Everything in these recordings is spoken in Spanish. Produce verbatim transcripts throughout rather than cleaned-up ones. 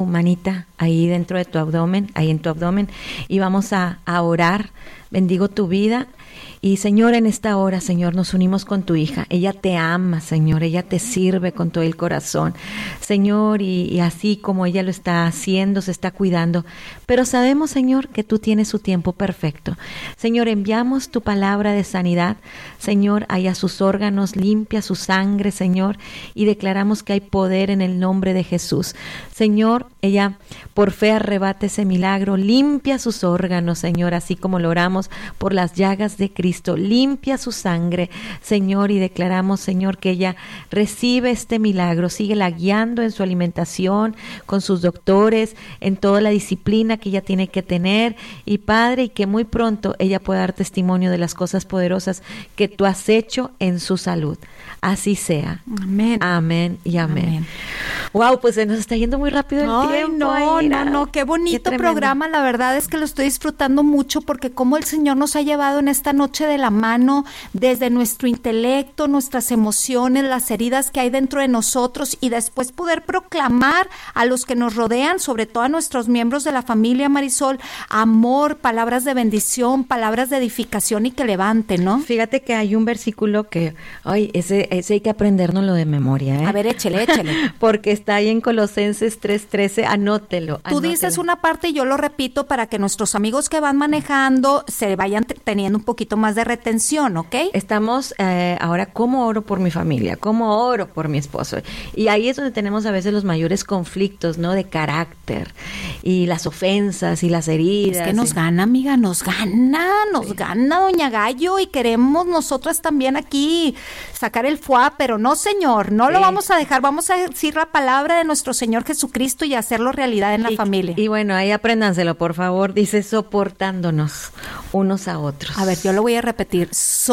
manita ahí dentro de tu abdomen, ahí en tu abdomen, y vamos a, a orar. Bendigo tu vida. Y Señor, en esta hora, Señor, nos unimos con tu hija. Ella te ama, Señor, ella te sirve con todo el corazón, Señor, y, y así como ella lo está haciendo, se está cuidando. Pero sabemos, Señor, que tú tienes su tiempo perfecto. Señor, enviamos tu palabra de sanidad, Señor, allá sus órganos, limpia su sangre, Señor, y declaramos que hay poder en el nombre de Jesús. Señor, ella por fe arrebata ese milagro, limpia sus órganos, Señor, así como lo oramos por las llagas de Cristo. Limpia su sangre, Señor, y declaramos, Señor, que ella recibe este milagro, síguela guiando en su alimentación, con sus doctores, en toda la disciplina que ella tiene que tener, y Padre, y que muy pronto ella pueda dar testimonio de las cosas poderosas que tú has hecho en su salud. Así sea. Amén. Amén y amén. Amén. Wow, pues se nos está yendo muy rápido el Ay, tiempo. no, Aira. no, no, qué bonito Qué programa. La verdad es que lo estoy disfrutando mucho porque como el Señor nos ha llevado en esta noche de la mano desde nuestro intelecto, nuestras emociones, las heridas que hay dentro de nosotros y después poder proclamar a los que nos rodean, sobre todo a nuestros miembros de la familia, Marisol, amor, palabras de bendición, palabras de edificación y que levanten, ¿no? Fíjate que hay un versículo que, ay, ese, ese hay que aprendérnoslo de memoria, ¿eh? A ver, échale, échale. Porque está ahí en Colosenses tres trece, anótelo. Tú anótelo. dices una parte y yo lo repito para que nuestros amigos que van manejando se vayan t- teniendo un poquito más de retención, ¿ok? Estamos eh, ahora, ¿cómo oro por mi familia? ¿Cómo oro por mi esposo? Y ahí es donde tenemos a veces los mayores conflictos, ¿no? De carácter y las ofensas y las heridas. Es que nos y... gana, amiga, nos gana, nos sí. gana Doña Gallo y queremos nosotras también aquí sacar el fuá, pero no, Señor, no sí. lo vamos a dejar, vamos a decir la palabra de nuestro Señor Jesucristo y hacerlo realidad en la y, familia. Y bueno, ahí apréndanselo, por favor, dice soportándonos unos a otros. A ver, yo lo voy a repetir,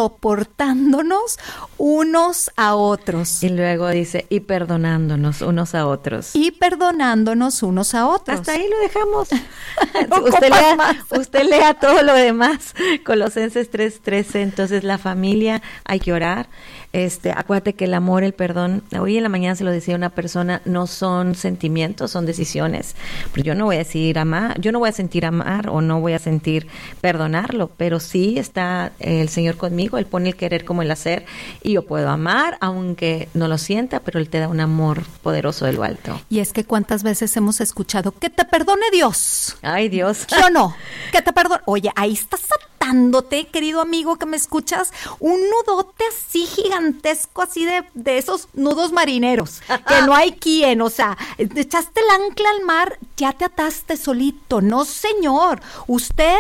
soportándonos unos a otros. Y luego dice, y perdonándonos unos a otros. Y perdonándonos unos a otros. Hasta ahí lo dejamos. no usted, lea, usted lea todo lo demás. Colosenses tres trece, entonces la familia, hay que orar. Este, acuérdate que el amor, el perdón, hoy en la mañana se lo decía una persona, no son sentimientos, son decisiones. Pero yo no voy a decir amar, yo no voy a sentir amar o no voy a sentir perdonarlo, pero sí está el Señor conmigo, Él pone el querer como el hacer y yo puedo amar aunque no lo sienta, pero Él te da un amor poderoso de lo alto. Y es que cuántas veces hemos escuchado, que te perdone Dios. Ay, Dios. Yo no, que te perdone. Oye, ahí estás atándote, querido amigo que me escuchas, un nudote así gigantesco, así de, de esos nudos marineros, que no hay quien, o sea, echaste el ancla al mar, ya te ataste solito. No, señor, usted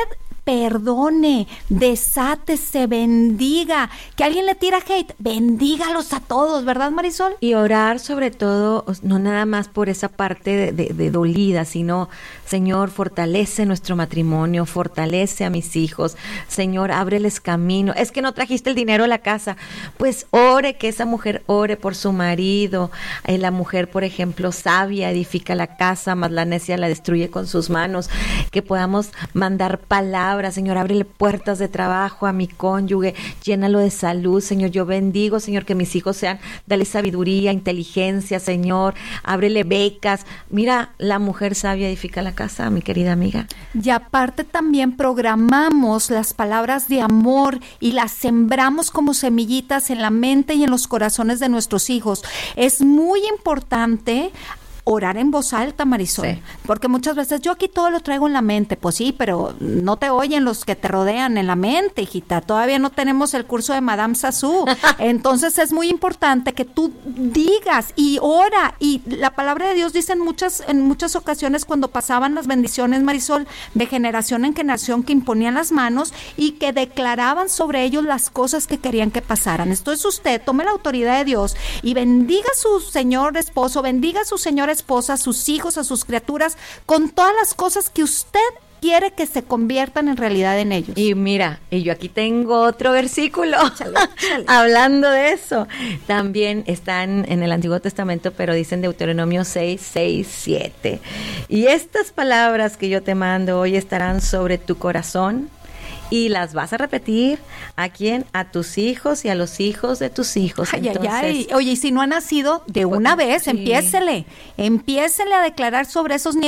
perdone, desátese, bendiga. Que alguien le tira hate, bendígalos a todos, ¿verdad, Marisol? Y orar sobre todo, no nada más por esa parte de, de, de dolida, sino, Señor, fortalece nuestro matrimonio, fortalece a mis hijos, Señor, ábreles camino. Es que no trajiste el dinero a la casa, pues ore, que esa mujer ore por su marido. Eh, la mujer, por ejemplo, sabia edifica la casa, mas la necia la destruye con sus manos. Que podamos mandar palabras, Señor, ábrele puertas de trabajo a mi cónyuge, llénalo de salud, Señor, yo bendigo, Señor, que mis hijos sean, dale sabiduría, inteligencia, Señor, ábrele becas. Mira, la mujer sabia edifica la casa, mi querida amiga. Y aparte también programamos las palabras de amor y las sembramos como semillitas en la mente y en los corazones de nuestros hijos. Es muy importante orar en voz alta, Marisol, sí. Porque muchas veces yo aquí todo lo traigo en la mente, pues sí, pero no te oyen los que te rodean en la mente, hijita, todavía no tenemos el curso de Madame Sassou, entonces es muy importante que tú digas y ora, y la palabra de Dios dice en muchas, en muchas ocasiones cuando pasaban las bendiciones, Marisol, de generación en generación, que imponían las manos y que declaraban sobre ellos las cosas que querían que pasaran. Entonces usted tome la autoridad de Dios y bendiga a su señor esposo, bendiga a su señora esposa, a sus hijos, a sus criaturas, con todas las cosas que usted quiere que se conviertan en realidad en ellos. Y mira, y yo aquí tengo otro versículo, chale, chale. hablando de eso. También están en el Antiguo Testamento, pero dicen Deuteronomio seis, seis, siete. Y estas palabras que yo te mando hoy estarán sobre tu corazón y las vas a repetir ¿a quién? A tus hijos y a los hijos de tus hijos. Ay, Entonces, ay, ay. Oye, y si no ha nacido, de una vez, sí. empiécele, empiécele a declarar sobre esos